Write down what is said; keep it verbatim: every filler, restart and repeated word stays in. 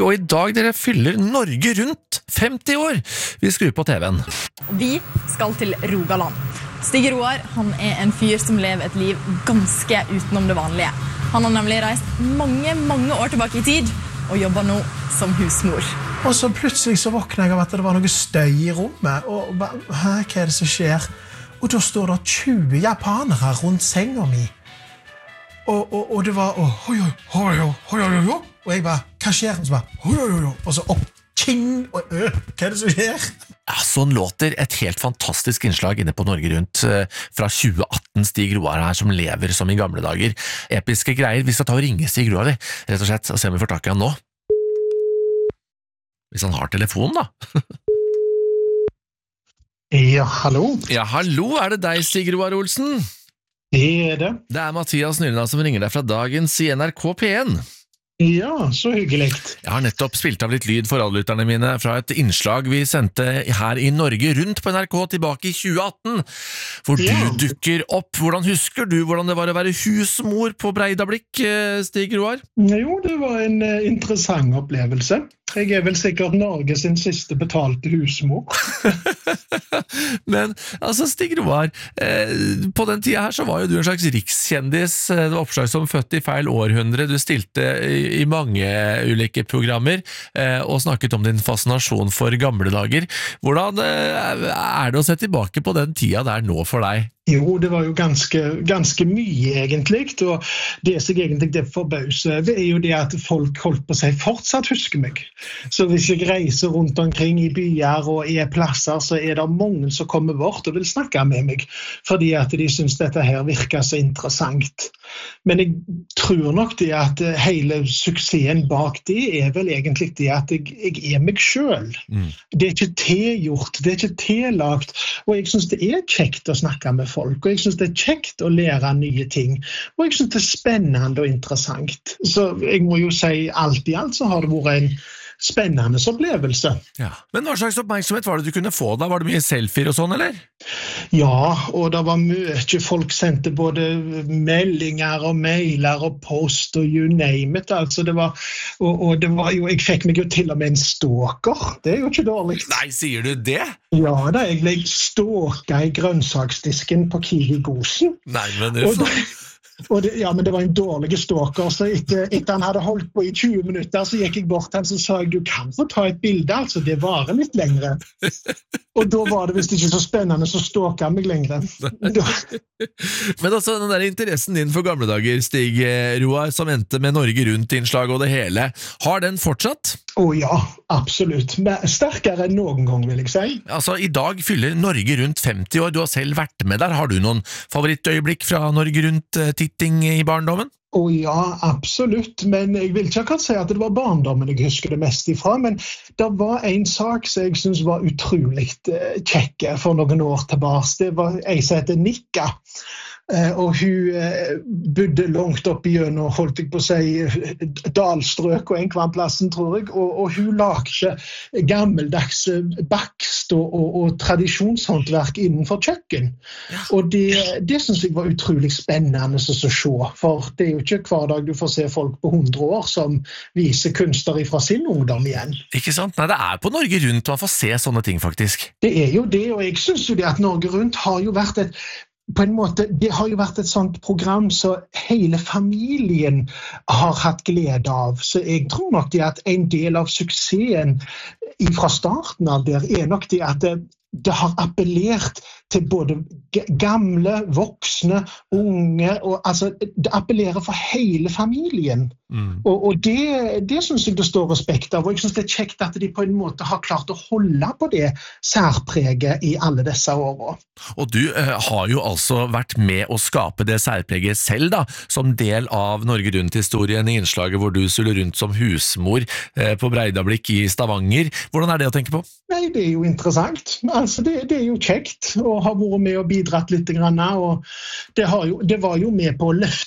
og i dag dere fyller Norge rundt femti år. Vi skrur på T V-en. Vi skal til Rogaland. Stig Roar, han er en fyr som lever et liv ganske utenom det vanlige. Han har nemlig reist mange, mange år tilbake i tid, og jobber nå som husmor. Og så plutselig så våkner jeg av at det var noe støy i rommet, og bare, hæ, hva er det som skjer? Og da står det tjue japanere rundt senga mi. Og, og, og det var, og, hoi, hoi, hoi, hoi, hoi, hoi, og jeg bare, hva skjer? Og så bare, hoi, hoi, hoi, og så opp, ting, og øh, hva er det som skjer? Ja, sånn låter et helt fantastisk innslag inne på Norge Rundt fra tjue atten. Stig Roar her som lever som i gamle dager. Episke greier. Vi skal ta og ringe Stig Roar, rett og slett, og se om vi får tak i han nå. Hvis han har telefon, da. Ja, hallo? Ja, hallo, er det deg, Stig Roar Olsen? Det er det. Det er Mathias Nyrna som ringer deg fra dagens i N R K P en. Ja, så hyggelig. Jeg har nettopp spilt av litt lyd for alle lytterne mine fra et innslag vi sendte her i Norge Rundt på N R K tilbake i tjue atten, hvor Ja. du dukker opp. Hvordan husker du hvordan det var å være husmor på Breidablikk, Stig Roar? Jo, det var en uh, interessant opplevelse. Jeg er vel sikkert Norge sin siste betalte husmor. Men, altså Stig Roar, eh, på den tida her så var jo du en slags rikskjendis. Det var oppslag som Født i feil århundre. Du stilte i, i mange ulike programmer eh, og snakket om din fascinasjon for gamle dager. Hvordan eh, er det å se tilbake på den tida der nå for deg? Jo, det var jo ganske, ganske mye egentlig, og det som egentlig det forbauser over er jo det at folk holdt på seg fortsatt husker meg. Så hvis jeg reiser rundt omkring i byer og er plasser, så er det mange som kommer bort og vil snakke med meg, fordi at de synes dette her virker så interessant. Men jeg tror nok det at hele suksessen bak det er vel egentlig det at jeg, jeg er meg selv. Mm. Det er ikke tilgjort, det er ikke tillagt, og jeg synes det er kjekt å snakke med folk, og jeg synes det er kjekt å lære nye ting, og jeg synes det er spennende og interessant. Så jeg må jo si alt i alt så har det vært en spennende opplevelse. Ja. Men hva slags oppmerksomhet var det du kunne få da? Var det mye selfier og sånn, eller? Ja, og det var mye. Folk sendte både meldinger og mailer og post og you name it. Altså det var, og, og det var jo, jeg fikk meg jo til og med en stalker. Det er jo ikke dårlig. Nei, sier du det? Ja, da jeg ble stalket i grønnsaksdisken på Kiwi Gosen. Nei, men det er for... Og det, ja, men det var en dårlig stalker, så etter, etter han hadde holdt på i tjue minutter, så gikk jeg bort til han, så sa jeg, du kan få ta et bilde, altså, det varer litt lengre. Og da var det visst ikke så spennende, så stalket han meg lengre. Men altså, den der interessen din for gamle dager, Stig Roar, som endte med Norge Rundt-innslag og det hele, har den fortsatt? Å ja, absolutt. Men sterkere enn noen gang, vil jeg si. Altså, i dag fyller Norge Rundt femti år, du har selv vært med der. Har du noen favorittøyeblikk fra Norge Rundt-titting i barndommen? Å ja, absolutt, men jeg vil ikke akkurat si at det var barndommen jeg husker det mest ifra, men det var en sak som jeg synes var utrolig kjekk for noen år tilbake. Det var en som heter Nikka, og hun bodde langt opp igjennom, holdt jeg på å si, dalstrøk og enkvann plassen, tror jeg, og, og hun lagde gammeldags bakst og, og, og tradisjonshåndverk innenfor kjøkken. Ja. Og det, det synes jeg var utrolig spennende å se, for det er jo ikke hver dag du får se folk på hundre år som viser kunster fra sin ungdom igjen. Ikke sant? Nei, det er på Norge Rundt man får se sånne ting faktisk. Det er jo det, og jeg synes jo det at Norge Rundt har jo vært et på en måte, det har jo vært et sånt program så hele familien har hatt glede av, så jeg tror nok det at en del av suksessen fra starten av der er nok det at det, det har appellert til både gamle, voksne, unge, og altså det appellerer for hele familien. Mm. Og, og det, det synes jeg det står respekt av, og jeg synes det er kjekt at de på en måte har klart å holde på det særpreget i alle disse årene. Og du eh, har jo altså vært med å skape det særpreget selv da, som del av Norge Rundt-historien i innslaget hvor du suller rundt som husmor eh, på Breidablikk i Stavanger. Hvordan er det å tenke på? Nei, det er jo interessant. Altså, det, det er jo kjekt å ha vært med og bidratt litt grann, og det, har jo, det var jo med på å løfte